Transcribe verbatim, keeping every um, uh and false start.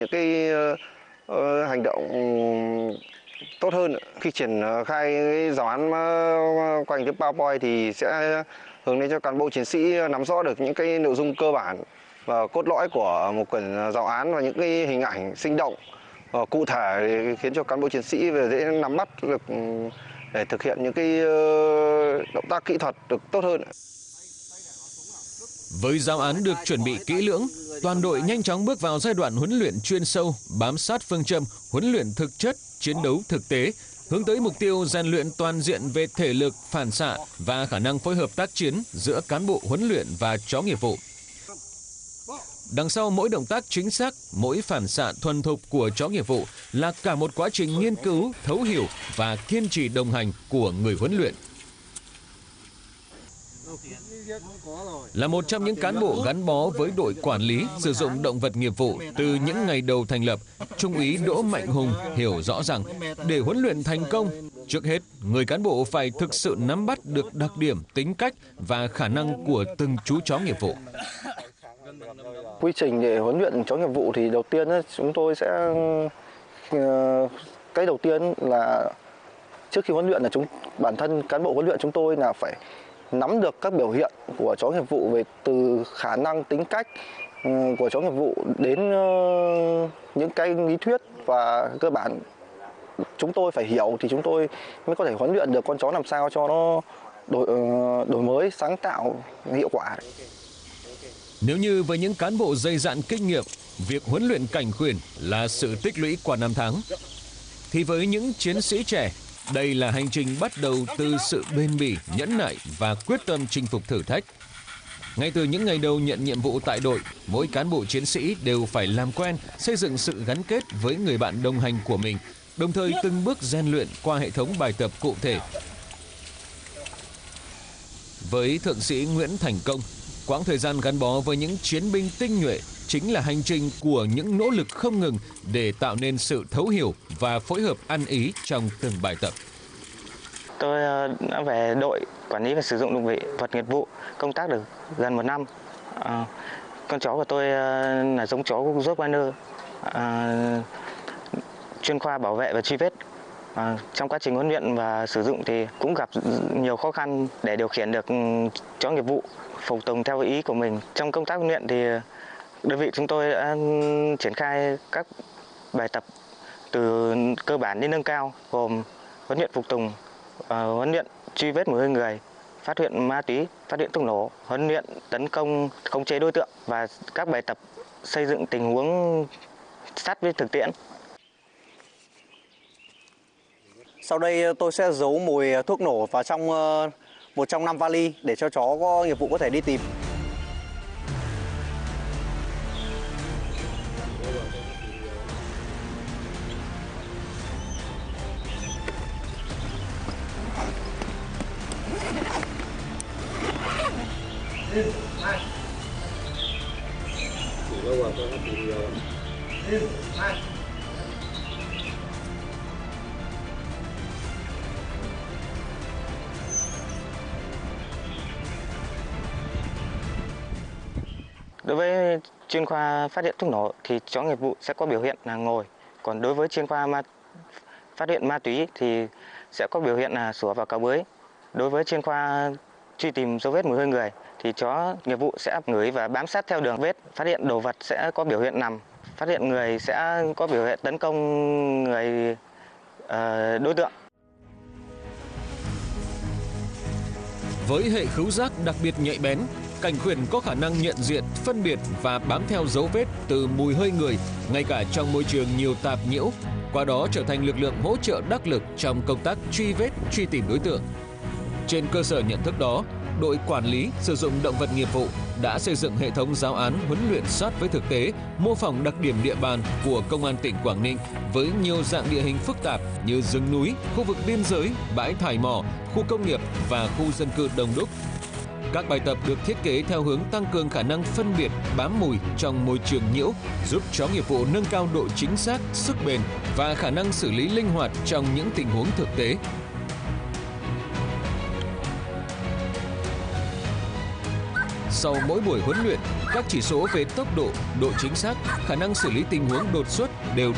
Những cái uh, hành động tốt hơn khi triển khai cái giáo án qua hình thức PowerPoint thì sẽ hướng đến cho cán bộ chiến sĩ nắm rõ được những cái nội dung cơ bản và cốt lõi của một quyển giáo án và những cái hình ảnh sinh động và cụ thể để khiến cho cán bộ chiến sĩ về dễ nắm bắt được để thực hiện những cái động tác kỹ thuật được tốt hơn. Với giáo án được chuẩn bị kỹ lưỡng, toàn đội nhanh chóng bước vào giai đoạn huấn luyện chuyên sâu, bám sát phương châm huấn luyện thực chất, chiến đấu thực tế, hướng tới mục tiêu rèn luyện toàn diện về thể lực, phản xạ và khả năng phối hợp tác chiến giữa cán bộ huấn luyện và chó nghiệp vụ. Đằng sau mỗi động tác chính xác, mỗi phản xạ thuần thục của chó nghiệp vụ là cả một quá trình nghiên cứu, thấu hiểu và kiên trì đồng hành của người huấn luyện. Là một trong những cán bộ gắn bó với đội quản lý sử dụng động vật nghiệp vụ từ những ngày đầu thành lập, Trung úy Đỗ Mạnh Hùng hiểu rõ rằng để huấn luyện thành công, trước hết người cán bộ phải thực sự nắm bắt được đặc điểm, tính cách và khả năng của từng chú chó nghiệp vụ. Quy trình để huấn luyện chó nghiệp vụ thì đầu tiên chúng tôi sẽ cái đầu tiên là trước khi huấn luyện là chúng bản thân cán bộ huấn luyện chúng tôi là phải nắm được các biểu hiện của chó nghiệp vụ về từ khả năng, tính cách của chó nghiệp vụ đến những cái lý thuyết và cơ bản chúng tôi phải hiểu thì chúng tôi mới có thể huấn luyện được con chó làm sao cho nó đổi, đổi mới, sáng tạo, hiệu quả. Nếu như với những cán bộ dày dạn kinh nghiệm, việc huấn luyện cảnh khuyển là sự tích lũy qua năm tháng, thì với những chiến sĩ trẻ, đây là hành trình bắt đầu từ sự bền bỉ, nhẫn nại và quyết tâm chinh phục thử thách. Ngay từ những ngày đầu nhận nhiệm vụ tại đội, mỗi cán bộ chiến sĩ đều phải làm quen, xây dựng sự gắn kết với người bạn đồng hành của mình, đồng thời từng bước rèn luyện qua hệ thống bài tập cụ thể. Với thượng sĩ Nguyễn Thành Công, quãng thời gian gắn bó với những chiến binh tinh nhuệ chính là hành trình của những nỗ lực không ngừng để tạo nên sự thấu hiểu và phối hợp ăn ý trong từng bài tập. Tôi đã về đội quản lý và sử dụng động vật nghiệp vụ công tác được gần một năm. À, con chó của tôi là giống chó Rottweiler, à, chuyên khoa bảo vệ và truy vết. À, trong quá trình huấn luyện và sử dụng thì cũng gặp nhiều khó khăn để điều khiển được chó nghiệp vụ phục tùng theo ý của mình. Trong công tác huấn luyện thì đơn vị chúng tôi đã triển khai các bài tập từ cơ bản đến nâng cao, gồm huấn luyện phục tùng, uh, huấn luyện truy vết mùi hơi người, phát hiện ma túy, phát hiện thuốc nổ, huấn luyện tấn công, khống chế đối tượng và các bài tập xây dựng tình huống sát với thực tiễn. Sau đây tôi sẽ giấu mùi thuốc nổ vào trong uh, một trong năm vali để cho chó có nghiệp vụ có thể đi tìm. Đối với chuyên khoa phát hiện thuốc nổ thì chó nghiệp vụ sẽ có biểu hiện là ngồi. Còn đối với chuyên khoa ma, phát hiện ma túy thì sẽ có biểu hiện là sủa vào cào bới. Đối với chuyên khoa truy tìm dấu vết mùi hơi người thì chó nghiệp vụ sẽ ngửi và bám sát theo đường vết. Phát hiện đồ vật sẽ có biểu hiện nằm. Phát hiện người sẽ có biểu hiện tấn công người uh, đối tượng. Với hệ khứu giác đặc biệt nhạy bén, cảnh khuyển có khả năng nhận diện, phân biệt và bám theo dấu vết từ mùi hơi người, ngay cả trong môi trường nhiều tạp nhiễu, qua đó trở thành lực lượng hỗ trợ đắc lực trong công tác truy vết, truy tìm đối tượng. Trên cơ sở nhận thức đó, đội quản lý sử dụng động vật nghiệp vụ đã xây dựng hệ thống giáo án huấn luyện sát với thực tế, mô phỏng đặc điểm địa bàn của Công an tỉnh Quảng Ninh với nhiều dạng địa hình phức tạp như rừng núi, khu vực biên giới, bãi thải mỏ, khu công nghiệp và khu dân cư đông đúc. Các bài tập được thiết kế theo hướng tăng cường khả năng phân biệt, bám mùi trong môi trường nhiễu, giúp chó nghiệp vụ nâng cao độ chính xác, sức bền và khả năng xử lý linh hoạt trong những tình huống thực tế. Sau mỗi buổi huấn luyện, các chỉ số về tốc độ, độ chính xác, khả năng xử lý tình huống đột xuất đều